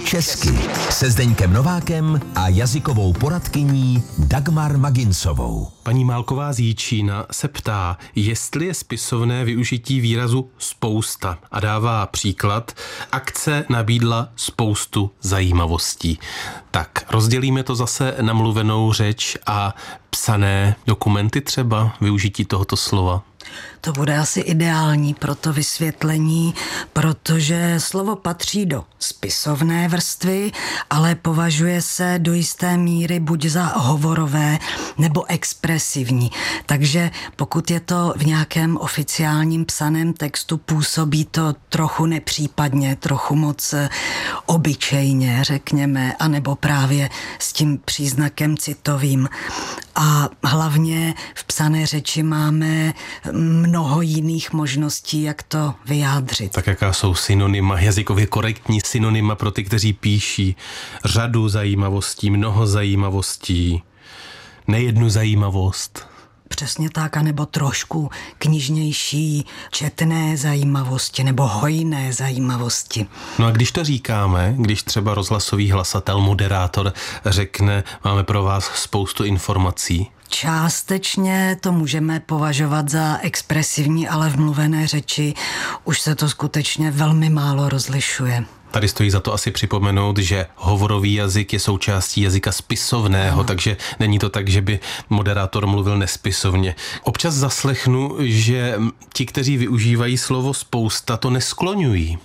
česky se Zdeňkem Novákem a jazykovou poradkyní Dagmar Magincovou. Paní Málková z Jičína se ptá, jestli je spisovné využití výrazu spousta a dává příklad: akce nabídla spoustu zajímavostí. Tak rozdělíme to zase na mluvenou řeč a psané dokumenty, třeba využití tohoto slova. To bude asi ideální pro to vysvětlení, protože slovo patří do spisovné vrstvy, ale považuje se do jisté míry buď za hovorové nebo expresivní. Takže pokud je to v nějakém oficiálním psaném textu, působí to trochu nepřípadně, trochu moc obyčejně, řekněme, anebo právě s tím příznakem citovým. A hlavně v psané řeči máme mnoho jiných možností, jak to vyjádřit. Tak jaká jsou synonyma, jazykově korektní synonyma pro ty, kteří píší řadu zajímavostí, mnoho zajímavostí, nejednu zajímavost? Přesně tak, anebo trošku knižnější, četné zajímavosti nebo hojné zajímavosti. No a když to říkáme, když třeba rozhlasový hlasatel, moderátor řekne, máme pro vás spoustu informací. Částečně to můžeme považovat za expresivní, ale v mluvené řeči už se to skutečně velmi málo rozlišuje. Tady stojí za to asi připomenout, že hovorový jazyk je součástí jazyka spisovného, takže není to tak, že by moderátor mluvil nespisovně. Občas zaslechnu, že ti, kteří využívají slovo spousta, to neskloňují.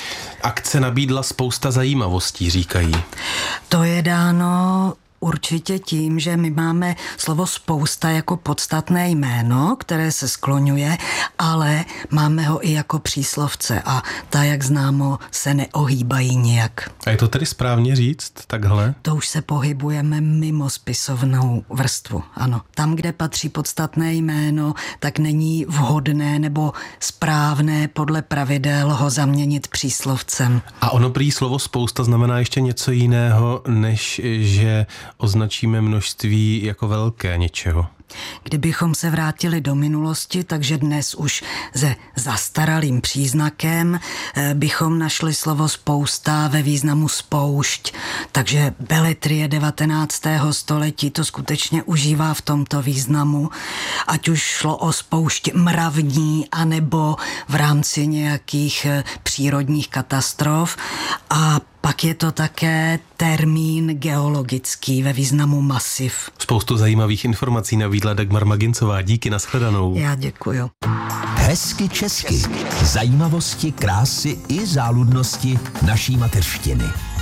Akce nabídla spousta zajímavostí, říkají. To je dáno určitě tím, že my máme slovo spousta jako podstatné jméno, které se skloňuje, ale máme ho i jako příslovce a ta, jak známo, se neohýbají nijak. A je to tedy správně říct takhle? To už se pohybujeme mimo spisovnou vrstvu, ano. Tam, kde patří podstatné jméno, tak není vhodné nebo správné podle pravidel ho zaměnit příslovcem. A ono prý slovo spousta znamená ještě něco jiného, než že označíme množství jako velké něčeho. Kdybychom se vrátili do minulosti, takže dnes už se zastaralým příznakem bychom našli slovo spousta ve významu spoušť. Takže beletrie 19. století to skutečně užívá v tomto významu. Ať už šlo o spoušť mravní, anebo v rámci nějakých přírodních katastrof. A pak je to také termín geologický ve významu masiv. Spoustu zajímavých informací nabídla Dagmar Magincová. Díky, nashledanou. Já děkuju. Hezky česky. Zajímavosti, krásy i záludnosti naší mateřštiny.